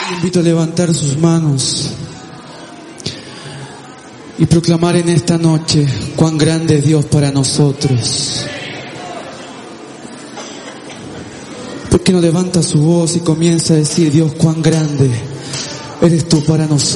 Le invito a levantar sus manos y proclamar en esta noche cuán grande es Dios para nosotros. ¿Por qué no levanta su voz y comienza a decir: Dios, cuán grande eres tú para nosotros?